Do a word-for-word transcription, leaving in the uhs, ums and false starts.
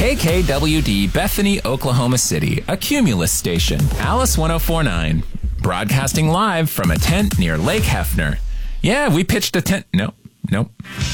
K K W D Bethany, Oklahoma City, a Cumulus station. Alice one oh four point nine, broadcasting live from a tent near Lake Hefner. Yeah, we pitched a tent. Nope, nope.